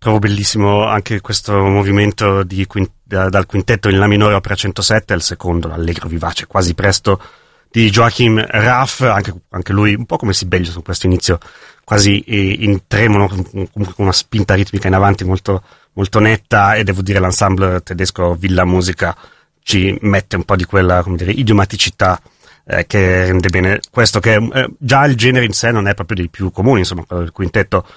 trovo bellissimo anche questo movimento dal quintetto in La minore opera 107 al secondo, allegro vivace, quasi presto, di Joachim Raff, anche lui un po' come Sibelius su questo inizio quasi in tremolo, comunque con una spinta ritmica in avanti molto, molto netta, e devo dire l'ensemble tedesco Villa Musica ci mette un po' di quella, come dire, idiomaticità che rende bene questo, che già il genere in sé non è proprio dei più comuni, insomma, il quintetto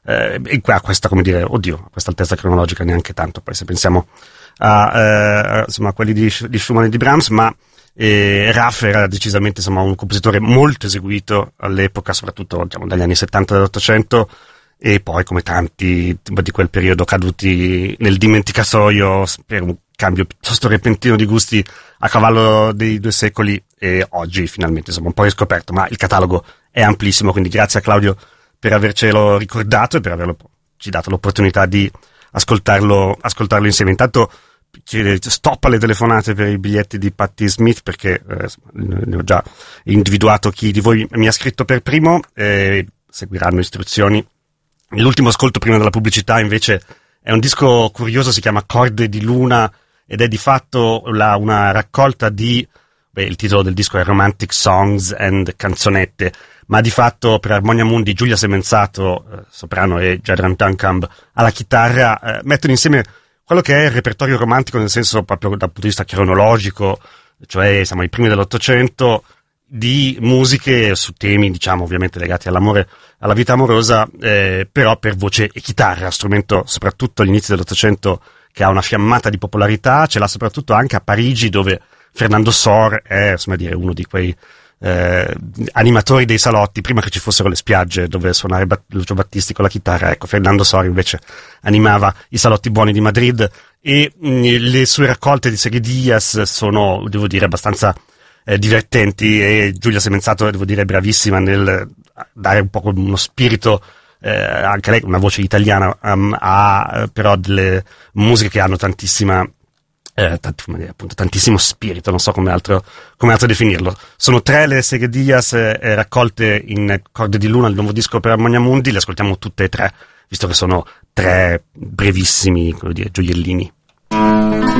a questa, come dire, a questa altezza cronologica neanche tanto, poi se pensiamo insomma, a quelli di Schumann e di Brahms, ma Raff era decisamente, insomma, un compositore molto eseguito all'epoca, soprattutto, diciamo, dagli anni 70 dell'Ottocento, e poi come tanti di quel periodo caduti nel dimenticatoio per un cambio piuttosto repentino di gusti a cavallo dei 2 secoli, e oggi finalmente, insomma, un po' riscoperto, ma il catalogo è amplissimo, quindi grazie a Claudio per avercelo ricordato e per averci dato l'opportunità di ascoltarlo insieme. Intanto stop alle telefonate per i biglietti di Patti Smith, perché ne ho già individuato chi di voi mi ha scritto per primo, seguiranno istruzioni. L'ultimo ascolto prima della pubblicità invece è un disco curioso, si chiama Corde di Luna, ed è di fatto una raccolta di, il titolo del disco è Romantic Songs and Canzonette, ma di fatto per Armonia Mundi Giulia Semenzato, soprano, e Jadran Duncombe alla chitarra mettono insieme quello che è il repertorio romantico nel senso proprio dal punto di vista cronologico, cioè siamo ai primi dell'Ottocento, di musiche su temi, diciamo, ovviamente legati all'amore, alla vita amorosa, però per voce e chitarra, strumento soprattutto all'inizio dell'Ottocento che ha una fiammata di popolarità, ce l'ha soprattutto anche a Parigi, dove Fernando Sor è, insomma, dire, uno di quei animatori dei salotti, prima che ci fossero le spiagge dove suonare Lucio Battisti con la chitarra. Ecco, Fernando Sor invece animava i salotti buoni di Madrid, e le sue raccolte di Serie Diaz sono, devo dire, abbastanza divertenti, e Giulia Semenzato, devo dire, è bravissima nel dare un po' uno spirito, anche lei una voce italiana, ha però delle musiche che hanno tantissimo spirito, non so come altro definirlo. Sono 3 le Serie Diaz raccolte in Corde di Luna, il nuovo disco per Armonia Mundi. Le ascoltiamo tutte e 3, visto che sono 3 brevissimi, come dire, gioiellini.